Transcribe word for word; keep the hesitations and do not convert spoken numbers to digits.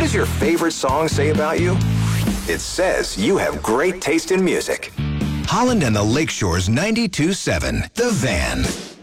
does your favorite song say about you? It says you have great taste in music. Holland and the Lakeshore's ninety-two point seven, The Van.